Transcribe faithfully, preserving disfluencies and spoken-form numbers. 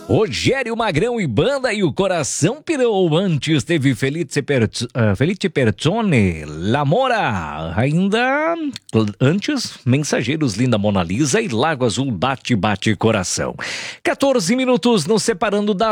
Rogério Magrão e banda e o coração pirou. Antes teve Felice, Perz, uh, Felice Perzone, Lamora. Ainda antes, Mensageiros, Linda Mona Lisa e Lago Azul, Bate Bate Coração. quatorze minutos nos separando da